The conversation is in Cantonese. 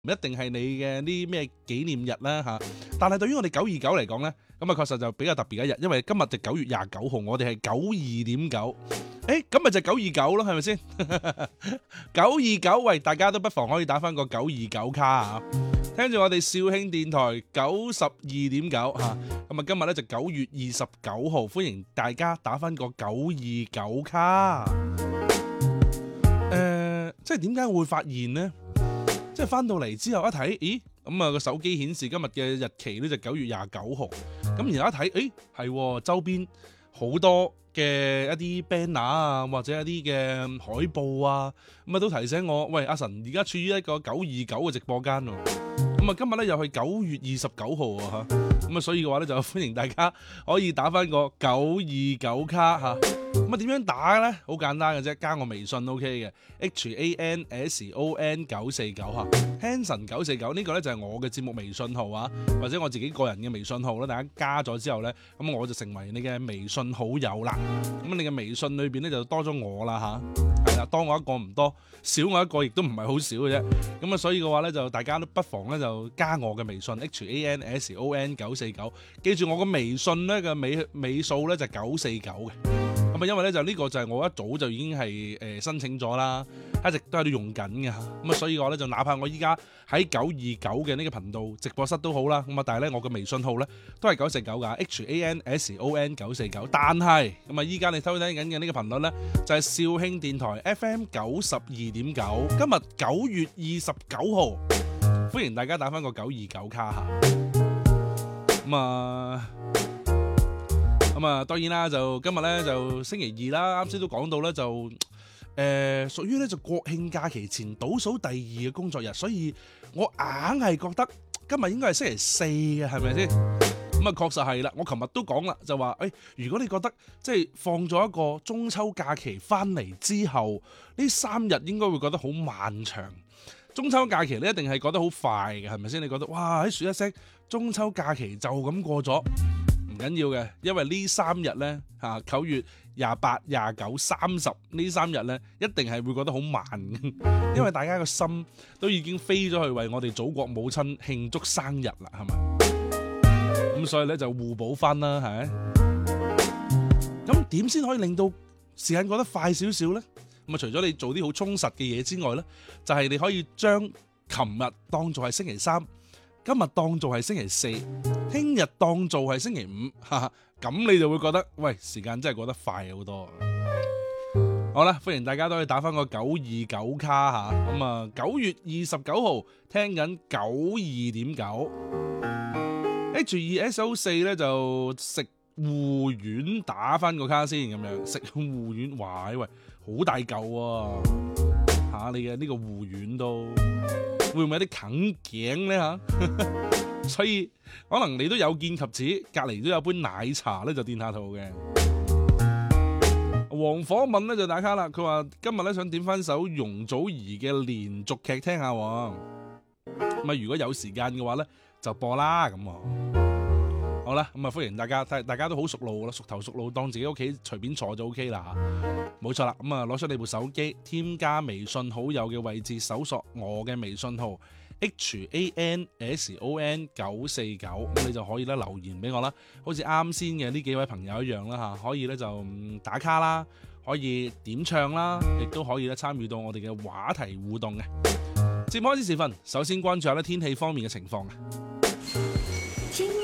唔一定係你嘅啲咩紀念日啦嚇，但係對於我哋929嚟講咧，咁啊確實就比較特別嘅一日，因為今日就9月29號，我哋係92.9，咁咪就929咯，係咪先？929，喂，大家都不妨可以打翻個929卡啊！聽住我哋肇慶電台92.9嚇，咁啊今日咧就9月29號，歡迎大家打翻個929卡。即係點解會發現呢？即係翻到嚟之後一睇，咦咁啊個手機顯示今日嘅日期呢就9月29號，咁然後一睇，係周邊好多嘅一啲 banner 啊，或者一啲嘅海報啊，咁啊都提醒我，喂，阿神而家處於一個929嘅直播間喎，咁啊今日咧又係9月29號啊嚇，咁啊所以嘅話咧就歡迎大家可以打翻個929卡嚇。咁啊點樣打咧？好簡單嘅啫，加我微信 OK 嘅 HANSON 949嚇 ，Hanson 949呢個咧就係我嘅節目微信號啊，或者我自己個人嘅微信號啦。大家加咗之後咧，咁我就成為你嘅微信好友啦。咁你嘅微信裏邊咧就多咗我啦嚇，係啦，多我一個唔多，少我一個亦都唔係好少嘅啫。咁啊所以嘅話咧就大家都不妨咧就加我嘅微信 HANSON 949，記住我個微信咧嘅尾數咧就949嘅。咁啊，因為咧就呢個就係我一早就已經係申請咗啦，一直都喺度用緊嘅。咁啊，所以我咧就哪怕我依家喺929嘅呢個頻道直播室都好啦。咁啊，但係咧我嘅微信號咧都係949噶 HANSON 949。但係咁啊，依家你收聽緊嘅呢個頻率咧就係肇慶電台 FM 92.9。今日9月29號，歡迎大家打翻個929卡下。咁啊，當然啦，就今日咧就星期二啦，啱先都講到咧就屬於咧就國慶假期前倒數第2嘅工作日，所以我硬係覺得今日應該係星期4嘅，係咪先？咁啊，確實係啦。我琴日都講啦，就話如果你覺得即係放咗一個中秋假期翻嚟之後，呢3日應該會覺得好漫長。中秋假期你一定係覺得好快嘅，係咪先？你覺得哇喺說一聲中秋假期就咁過咗。唔緊要嘅，因為呢3日咧9月28、29、30呢3日咧，一定係會覺得好慢，因為大家個心都已經飛咗去為我哋祖國母親慶祝生日啦，係咪？咁所以咧就互補翻啦，係咪？咁點先可以令到時間過得快少少咧？咁啊，除咗你做啲好充實嘅嘢之外咧，就係你可以將琴日當做係星期3。今日當做係星期4，聽日當做係星期5，咁你就會覺得，喂，時間真係過得快好多。好啦，歡迎大家都可以打翻個929卡吓，咁啊9月29號聽緊92.9 ，H2SO4 咧就食芋丸打翻個卡先，咁樣食芋丸，哇喂，好大嚿啊！你嘅呢個芋丸都會唔會有啲啃頸咧吓？所以可能你都有見及此，隔籬都有杯奶茶咧就墊下肚嘅。黃火敏咧就打卡啦，佢話今日咧想點翻首容祖兒嘅連續劇聽下，咁啊如果有時間嘅話咧就播啦咁。好啦，咁啊歡迎大家，大家都好熟路啦，熟頭熟路，當自己屋企隨便坐就 OK 啦吓，冇錯啦。咁啊攞出你部手機，添加微信好友嘅位置，搜索我嘅微信號 HANSON 949，咁你就可以咧留言俾我啦，好似啱先嘅呢幾位朋友一樣啦吓，可以咧就打卡啦，可以點唱啦，亦都可以咧參與到我哋嘅話題互動嘅。節目開始時分，首先關注下咧天氣方面嘅情況。